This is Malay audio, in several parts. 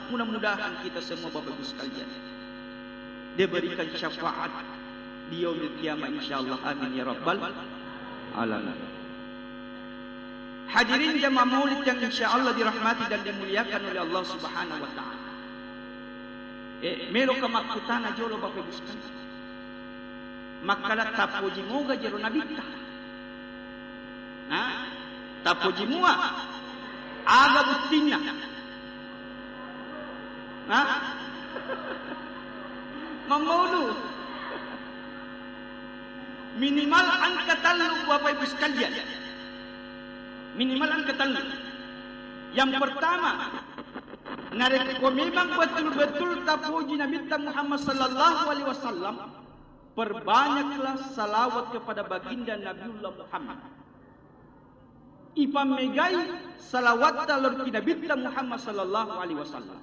mudah-mudahan kita semua Bapak Ibu sekalian diberikan syafaat di yaumil qiyamah insyaallah. Amin ya rabbal alamin. Hadirin jamaah maulid yang insyaallah dirahmati dan dimuliakan oleh Allah Subhanahu wa taala. Melo ka makutana jolo Bapak Ibu sekalian. Makala tapoji moga jero nabita. Tapoji mua aga butina. Mamaulu minimal angka talu Bapak Ibu sekalian. Minimal angka talu. Yang pertama, nareko memang betul-betul tapuji Nabi Muhammad sallallahu alaihi wasallam, perbanyaklah salawat kepada baginda Nabiullah Muhammad. Ipamegai salawat talor Nabi Muhammad sallallahu alaihi wasallam.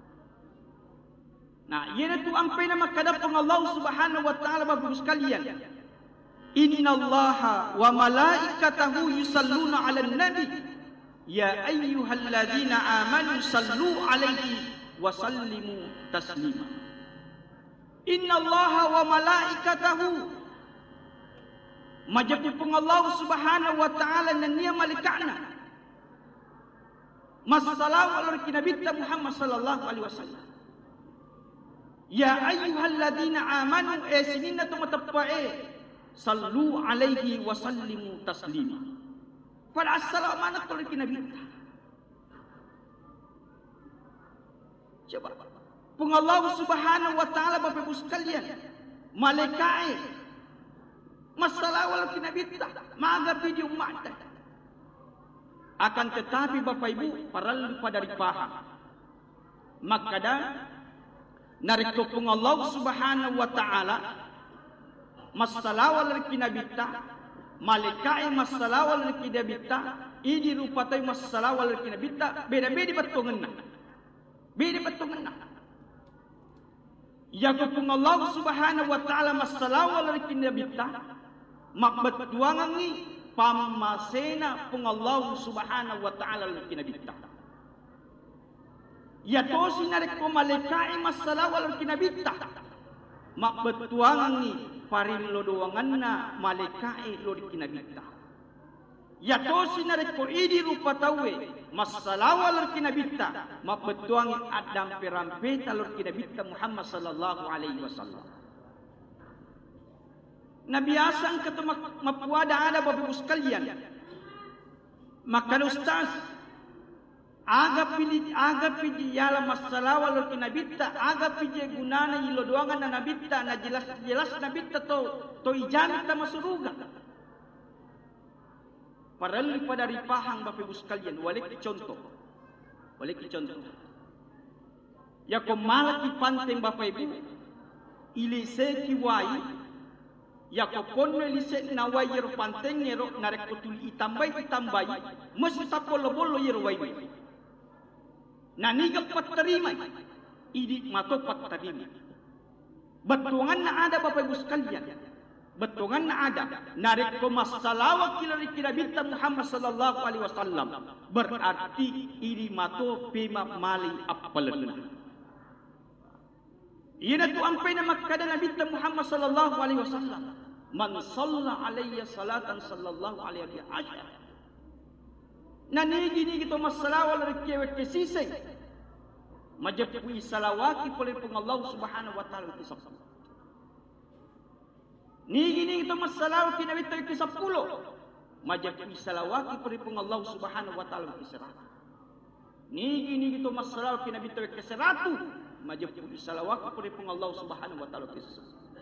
Nah, yana tu ampai nama kadapang Allah Subhanahu wa taala Bapak sekalian. Innallaha wa malaikatahu yusalluna 'alan nabi ya ayyuhalladzina amanu sallu 'alaihi wa sallimu taslima. Innallaha wa malaikatahu majapipun Allah Subhanahu wa taala dan dia malaikatna masallahu alaihi nabi Muhammad sallallahu alaihi wasallam. Ya ayyuhalladzina amanu esinina tumatappae sallu alaihi wa sallimu taslima. Pada assalamualaikum warahmatullahi wabarakatuh. Coba pun Allah Subhanahu wa taala Bapak Ibu sekalian, malaikat masalah walaupun nabi maga video umat. Akan tetapi Bapak Ibu paralel pada ripahang. Maka dah nariko pun Allah Subhanahu wa taala masalah walaupun nabi malaikat masalah walaupun nabi ini rupatai masalah walaupun nabi beda-beda betungan. Beda betungan. Ya kupung Allah Subhanahu wa taala masalah walaupun nabi makbetuangan ni pamasena pung Allah Subhanahu wa taala walaupun nabi ya to sinarik ko malaikat masalah walaupun nabi makbetuangan ni parin lodoanganna malaikat lodi kinabita. Ya to sinarik ko idi rupa tawe masalah walaupun nabita makbetuangi adam perampe talor kinabita Muhammad sallallahu alaihi wasallam. Nabi asang ketemu mapuada ada Bapak Ibu sekalian. Maka ustaz aga pilih yala masalah walaupun nabita aga pilih gunana ilo doangan na nabita na jelas nabita to ijanta masuruga. Paralel pada ripahang Bapak Ibu sekalian, waliki contoh. Ya komalaki panteng Bapak Ibu ilise kiwai ya kokonno ilise nawai yero panteng yero narek kutul itambai mesti tapolo-bolo yero wai. Naniga patterima idi mato patterima. Betungan na ada Bapak Ibu sekalian. Betungan na ada narik ko masalah kilari kinabita Muhammad sallallahu alaihi wasallam berarti ini mato pema maling apalena. Ina tu ampai nama kada Nabi Muhammad sallallahu alaihi wasallam man shalla alayya salatan sallallahu alaihi wasallam. Nani gini gitu masalah wala kewet kesiseng majapui salawati oleh Allah Subhanahu wa taala kisah. Ni gini itu masalah kita Nabi ke 10. Majapui salawati oleh Allah Subhanahu wa taala kisah. Ni gini itu masalah kita Nabi ke 100. Majapui salawati oleh Allah Subhanahu wa taala kisah.